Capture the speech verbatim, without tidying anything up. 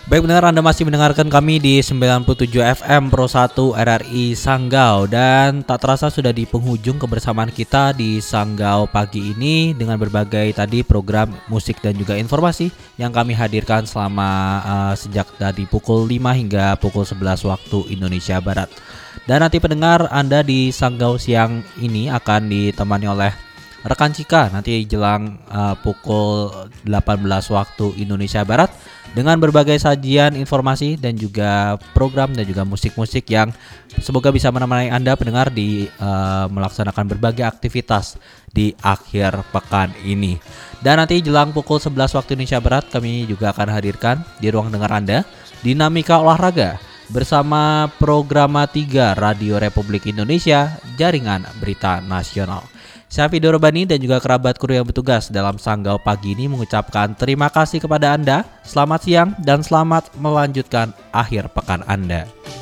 Baik benar, Anda masih mendengarkan kami di sembilan puluh tujuh F M Pro satu R R I Sanggau. Dan tak terasa sudah di penghujung kebersamaan kita di Sanggau pagi ini dengan berbagai tadi program musik dan juga informasi yang kami hadirkan selama uh, sejak dari pukul lima hingga pukul sebelas waktu Indonesia Barat. Dan nanti pendengar, Anda di Sanggau siang ini akan ditemani oleh rekan Cika nanti jelang uh, pukul delapan belas waktu Indonesia Barat dengan berbagai sajian informasi dan juga program dan juga musik-musik yang semoga bisa menemani Anda pendengar di uh, melaksanakan berbagai aktivitas di akhir pekan ini. Dan nanti jelang pukul sebelas waktu Indonesia Barat kami juga akan hadirkan di ruang dengar Anda Dinamika Olahraga bersama Programa tiga Radio Republik Indonesia Jaringan Berita Nasional. Saya Fido Robani dan juga kerabat kru yang bertugas dalam Sanggau pagi ini mengucapkan terima kasih kepada Anda. Selamat siang dan selamat melanjutkan akhir pekan Anda.